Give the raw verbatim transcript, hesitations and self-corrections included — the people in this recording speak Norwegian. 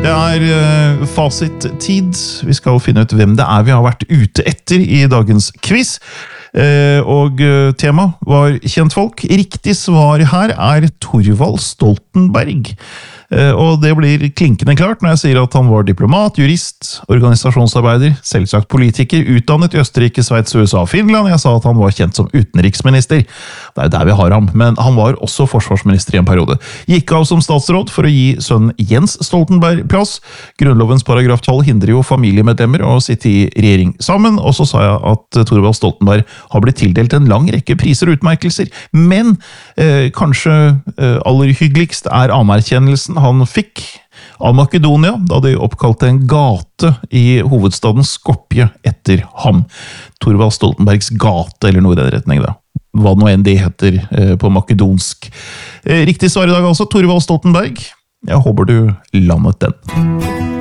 Det er uh, fasit-tid. Vi skal finne ut hvem det er vi har vært ute etter i dagens quiz. Uh, og uh, tema var kjentfolk. Riktig svar her er Thorvald Stoltenberg. Uh, og det blir klinkende klart når jeg sier at han var diplomat, jurist, organisasjonsarbeider, selvsagt politiker, utdannet i Østerrike, Sveits, U S A og Finland. Jeg sa at han var kjent som utenriksminister. Det er der vi har ham, men han var også forsvarsminister i en periode. Gikk av som statsråd for å gi sønnen Jens Stoltenberg plass. Grunnlovens paragraf tolv hindrer jo familiemedlemmer å sitte i regjering sammen, og så sa jeg at Thorvald Stoltenberg har blitt tildelt en lang rekke priser og utmerkelser, men eh, kanskje eh, aller hyggeligst er anerkjennelsen han fikk av Makedonia, da de oppkalte en gate i hovedstaden Skopje etter ham. Thorvald Stoltenbergs gate, eller noe i den retning da. Hva nå enn det heter eh, på makedonsk. Eh, riktig svar i dag altså, Thorvald Stoltenberg. Jeg håper du landet den.